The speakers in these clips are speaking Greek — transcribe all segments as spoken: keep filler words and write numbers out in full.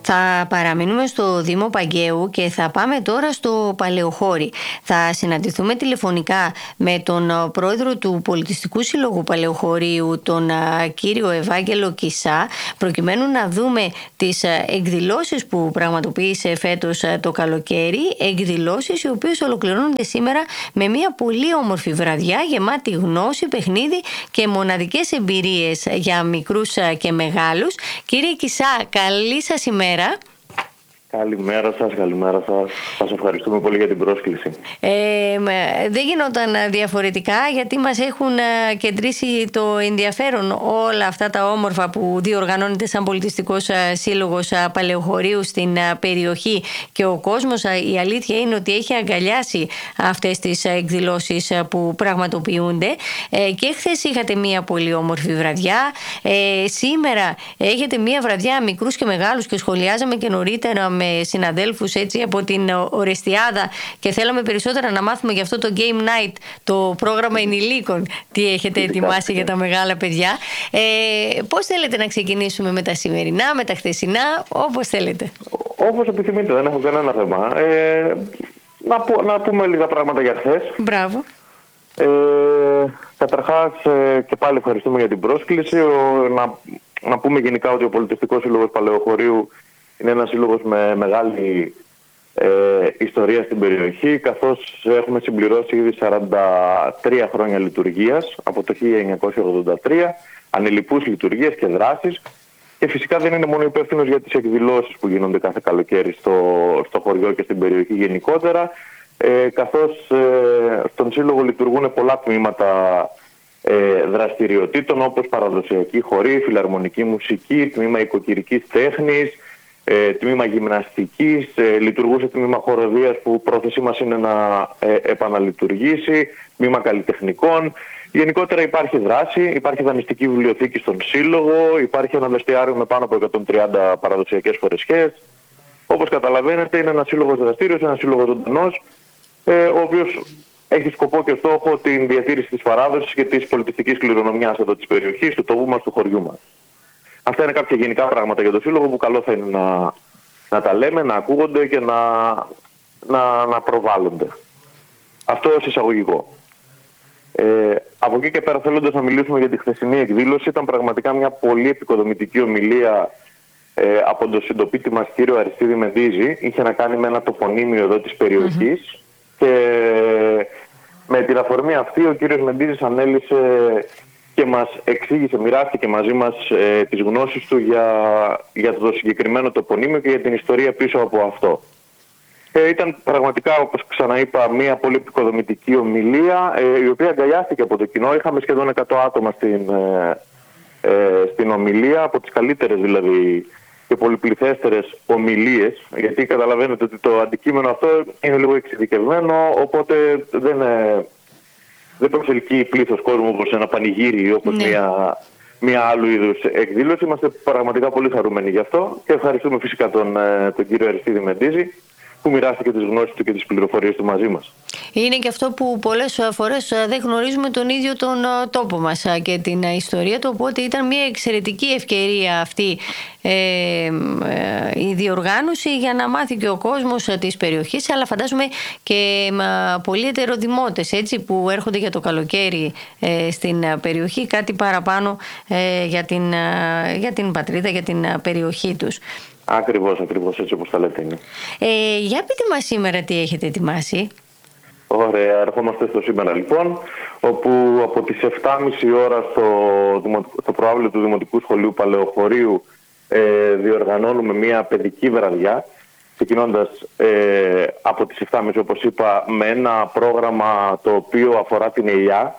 Θα παραμείνουμε στο Δήμο Παγκαίου και θα πάμε τώρα στο Παλαιοχώρι. Θα συναντηθούμε τηλεφωνικά με τον πρόεδρο του Πολιτιστικού Συλλόγου Παλαιοχωρίου, τον κύριο Ευάγγελο Κισά, προκειμένου να δούμε τις εκδηλώσεις που πραγματοποίησε φέτος το καλοκαίρι, εκδηλώσεις οι οποίες ολοκληρώνονται σήμερα με μια πολύ όμορφη βραδιά γεμάτη γνώση, παιχνίδι και μοναδικές εμπειρίες για μικρούς και μεγάλους. Κύριε Κισά, καλή σας ημέρα. Καλημέρα σας, καλημέρα σας. Σας ευχαριστούμε πολύ για την πρόσκληση. Ε, δεν γινόταν διαφορετικά, γιατί μας έχουν κεντρήσει το ενδιαφέρον όλα αυτά τα όμορφα που διοργανώνεται σαν Πολιτιστικός Σύλλογος Παλαιοχωρίου στην περιοχή, και ο κόσμος, η αλήθεια είναι ότι έχει αγκαλιάσει αυτές τις εκδηλώσεις που πραγματοποιούνται. Ε, και χθες είχατε μια πολύ όμορφη βραδιά. Ε, σήμερα έχετε μια βραδιά μικρούς και μεγάλους, και σχολιάζαμε και νωρίτερα με συναδέλφους έτσι από την Ορεστιάδα και θέλαμε περισσότερα να μάθουμε για αυτό το Game Night, το πρόγραμμα ενηλίκων, τι έχετε ετοιμάσει για τα μεγάλα παιδιά. Ε, πώς θέλετε να ξεκινήσουμε, με τα σημερινά, με τα χθεσινά, όπως θέλετε? Όπως επιθυμείτε, δεν έχω κανένα θέμα. Ε, να, πω, να πούμε λίγα πράγματα για χθες. Μπράβο. Ε, καταρχάς ε, και πάλι ευχαριστούμε για την πρόσκληση. Ο, να, να πούμε γενικά ότι ο Πολιτιστικός Σύλλογος Παλαιοχωρίου είναι ένας σύλλογος με μεγάλη ε, ιστορία στην περιοχή, καθώς έχουμε συμπληρώσει ήδη σαράντα τρία χρόνια λειτουργίας από το χίλια εννιακόσια ογδόντα τρία, ανελιπούς λειτουργίες και δράσεις, και φυσικά δεν είναι μόνο υπεύθυνος για τις εκδηλώσεις που γίνονται κάθε καλοκαίρι στο, στο χωριό και στην περιοχή γενικότερα, ε, καθώς ε, στον σύλλογο λειτουργούν πολλά τμήματα ε, δραστηριοτήτων, όπως παραδοσιακή χορή, φιλαρμονική μουσική, τμήμα οικοκυρικής τέχνης, Ε, τμήμα γυμναστικής, ε, λειτουργούσε τμήμα χοροδίας που πρόθεσή μας είναι να ε, επαναλειτουργήσει, τμήμα καλλιτεχνικών. Γενικότερα υπάρχει δράση, υπάρχει δανειστική βιβλιοθήκη στον Σύλλογο, υπάρχει ένα βεστιάριο με πάνω από εκατόν τριάντα παραδοσιακές φορεσιές. Όπως καταλαβαίνετε, είναι ένας σύλλογος δραστήριος, ένας σύλλογος ζωντανός, ε, ο οποίος έχει σκοπό και στόχο την διατήρηση της παράδοσης και της πολιτιστικής κληρονομιάς εδώ της περιοχής, του τόπου μας, του χωριού μας. Αυτά είναι κάποια γενικά πράγματα για το Σύλλογο που καλό θα είναι να, να τα λέμε, να ακούγονται και να, να, να προβάλλονται. Αυτό ως εισαγωγικό. Ε, από εκεί και πέρα, θέλοντας να μιλήσουμε για τη χθεσινή εκδήλωση, ήταν πραγματικά μια πολύ επικοδομητική ομιλία ε, από τον συντοπίτη μας κύριο Αριστίδη Μεντίζη. Είχε να κάνει με ένα τοπονύμιο εδώ της περιοχής mm-hmm. και με την αφορμή αυτή ο κύριος Μεντίζης ανέλησε και μας εξήγησε, μοιράστηκε μαζί μας ε, τις γνώσεις του για, για το συγκεκριμένο τοπονύμιο και για την ιστορία πίσω από αυτό. Ε, ήταν πραγματικά, όπως ξαναείπα, μια πολύ επικοδομητική ομιλία, ε, η οποία αγκαλιάστηκε από το κοινό. Είχαμε σχεδόν εκατό άτομα στην, ε, ε, στην ομιλία, από τις καλύτερες δηλαδή και πολυπληθέστερες ομιλίες, γιατί καταλαβαίνετε ότι το αντικείμενο αυτό είναι λίγο εξειδικευμένο, οπότε δεν είναι... Δεν προσελκύει πλήθος κόσμου όπως ένα πανηγύρι ή όπως ναι. μια, μια άλλου είδους εκδήλωση. Είμαστε πραγματικά πολύ χαρούμενοι γι' αυτό και ευχαριστούμε φυσικά τον, τον κύριο Αριστίδη Μεντίζη, που μοιράστηκε τις γνώσεις του και τις πληροφορίες του μαζί μας. Είναι και αυτό που πολλές φορές δεν γνωρίζουμε τον ίδιο τον τόπο μας και την ιστορία του, οπότε ήταν μια εξαιρετική ευκαιρία αυτή ε, ε, η διοργάνωση για να μάθει και ο κόσμος της περιοχής, αλλά φαντάζομαι και ε, πολλοί ετεροδημότες έτσι, που έρχονται για το καλοκαίρι ε, στην περιοχή, κάτι παραπάνω ε, για, την, ε, για την πατρίδα, για την περιοχή τους. Ακριβώς, ακριβώς έτσι όπως τα λέτε είναι. Ε, για πείτε μας σήμερα τι έχετε ετοιμάσει. Ωραία, ερχόμαστε στο σήμερα λοιπόν, όπου από τις επτά και μισή ώρα στο, στο προάβλιο του Δημοτικού Σχολείου Παλαιοχωρίου ε, διοργανώνουμε μια παιδική βραδιά, ξεκινώντας ε, από τις επτά και μισή όπως είπα με ένα πρόγραμμα το οποίο αφορά την ελιά.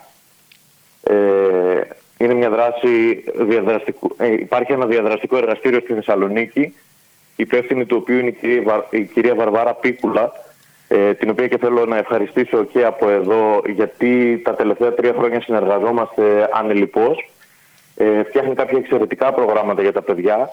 Ε, είναι μια δράση διαδραστικού, ε, υπάρχει ένα διαδραστικό εργαστήριο στη Θεσσαλονίκη, υπεύθυνη του οποίου είναι η κυρία, η κυρία Βαρβάρα Πίκουλα, ε, την οποία και θέλω να ευχαριστήσω και από εδώ, γιατί τα τελευταία τρία χρόνια συνεργαζόμαστε ανελιπώς. Ε, φτιάχνει κάποια εξαιρετικά προγράμματα για τα παιδιά,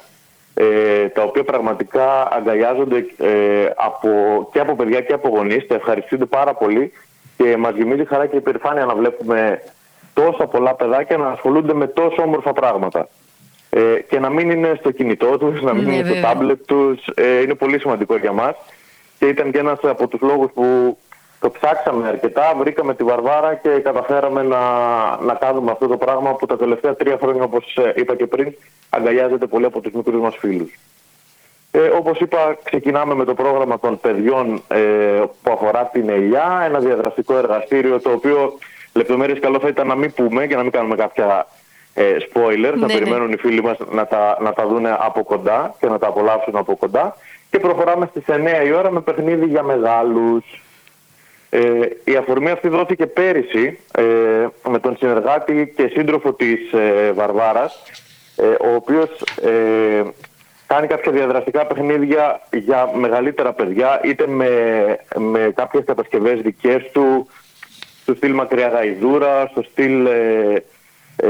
ε, τα οποία πραγματικά αγκαλιάζονται ε, από, και από παιδιά και από γονείς. Τα ευχαριστούνται πάρα πολύ και μας γεμίζει χαρά και υπερηφάνεια να βλέπουμε τόσα πολλά παιδάκια να ασχολούνται με τόσο όμορφα πράγματα. ε, και να μην είναι στο κινητό τους, να μην Ναι, είναι βέβαια. στο τάμπλετ τους. Ε, είναι πολύ σημαντικό για μας και ήταν και ένας από τους λόγους που το ψάξαμε αρκετά, βρήκαμε τη Βαρβάρα και καταφέραμε να, να κάνουμε αυτό το πράγμα που τα τελευταία τρία χρόνια, όπως είπα και πριν, αγκαλιάζεται πολύ από τους μικρούς μας φίλους. Ε, όπως είπα, ξεκινάμε με το πρόγραμμα των παιδιών ε, που αφορά την ελιά, ένα διαδραστικό εργαστήριο, το οποίο λεπτομέρειες καλό θα ήταν να μην πούμε και να μην κάνουμε κάποια ε, spoiler. Ναι, θα ναι. περιμένουν οι φίλοι μας να τα, να τα δουν από κοντά και να τα απολαύσουν από κοντά. Και προχωράμε στις εννιά η ώρα με παιχνίδι για μεγάλους. Ε, η αφορμή αυτή δόθηκε πέρυσι ε, με τον συνεργάτη και σύντροφο της ε, Βαρβάρας, ε, ο οποίος ε, κάνει κάποια διαδραστικά παιχνίδια για μεγαλύτερα παιδιά, είτε με, με κάποιες κατασκευές δικές του, στο στυλ μακριά γαϊδούρα, στο στυλ ε, ε,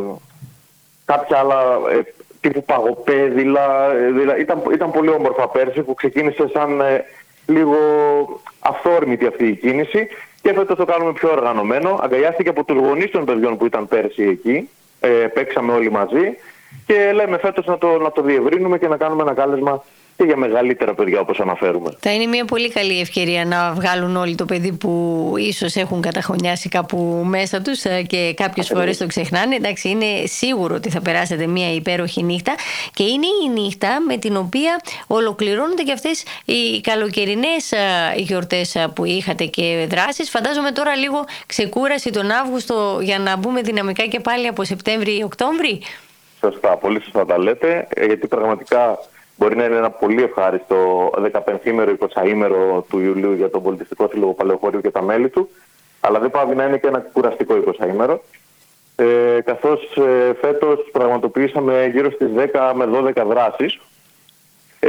κάποια άλλα ε, τύπου παγοπέδιλα. Ε, δηλαδή, ήταν, ήταν πολύ όμορφα πέρσι, που ξεκίνησε σαν ε, λίγο αυθόρμητη αυτή η κίνηση και φέτος το κάνουμε πιο οργανωμένο. Αγκαλιάστηκε από τους γονείς των παιδιών που ήταν πέρσι εκεί, ε, παίξαμε όλοι μαζί και λέμε φέτος να το, να το διευρύνουμε και να κάνουμε ένα κάλεσμα και για μεγαλύτερα παιδιά, όπως αναφέρουμε. Θα είναι μια πολύ καλή ευκαιρία να βγάλουν όλοι το παιδί που ίσως έχουν καταχωνιάσει κάπου μέσα τους και κάποιες φορές το ξεχνάνε. Εντάξει, είναι σίγουρο ότι θα περάσετε μια υπέροχη νύχτα και είναι η νύχτα με την οποία ολοκληρώνονται και αυτές οι καλοκαιρινές γιορτές που είχατε και δράσεις. Φαντάζομαι τώρα λίγο ξεκούραση τον Αύγουστο για να μπούμε δυναμικά και πάλι από Σεπτέμβρη-Οκτώβρη. Σωστά, πολύ σωστά τα λέτε, γιατί πραγματικά μπορεί να είναι ένα πολύ ευχάριστο δεκαπενθήμερο, εικοσαήμερο του Ιουλίου για τον Πολιτιστικό Σύλλογο Παλαιοχωρίου και τα μέλη του, αλλά δεν πάβει να είναι και ένα κουραστικό εικοσαήμερο. Ε, καθώς ε, φέτος πραγματοποιήσαμε γύρω στις δέκα με δώδεκα δράσεις, ε,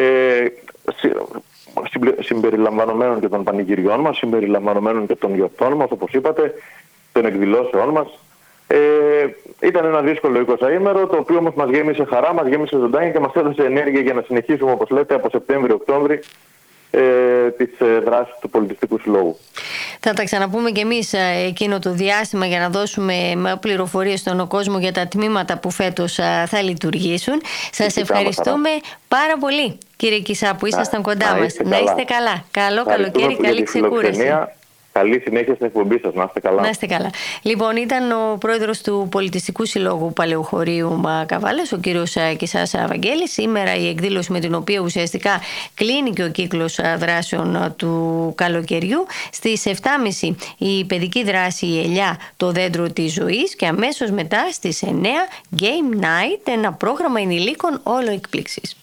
συμπεριλαμβανομένων και των πανηγυριών μας, συμπεριλαμβανομένων και των γιορτών μας, όπως είπατε, των εκδηλώσεών μας. Ε, ήταν ένα δύσκολο εικοσαήμερο, το οποίο όμως μας γέμισε χαρά, μας γέμισε ζωντάνια και μας έδωσε ενέργεια για να συνεχίσουμε, όπως λέτε, από Σεπτέμβριο-Οκτώβρη ε, τις ε, δράσεις του Πολιτιστικού Συλλόγου. Θα τα ξαναπούμε και εμείς εκείνο το διάστημα για να δώσουμε πληροφορίες στον κόσμο για τα τμήματα που φέτος θα λειτουργήσουν. Σας ευχαριστούμε πάρα πολύ, κύριε Κισά, που ήσασταν κοντά μας. Να είστε καλά. Καλό καλοκαίρι, καλή ξεκούραση. Καλή συνέχεια στην εκπομπή σας. Να είστε καλά. Να είστε καλά. Λοιπόν, ήταν ο πρόεδρος του Πολιτιστικού Συλλόγου Παλαιοχωρίου Καβάλας, ο κύριος Κισάς Βαγγέλης. Σήμερα η εκδήλωση με την οποία ουσιαστικά κλείνει και ο κύκλος δράσεων του καλοκαιριού. Στις επτά και μισή η παιδική δράση «Η ελιά, το δέντρο της ζωής» και αμέσως μετά στις εννιά Game Night, ένα πρόγραμμα ενηλίκων όλο εκπλήξεις.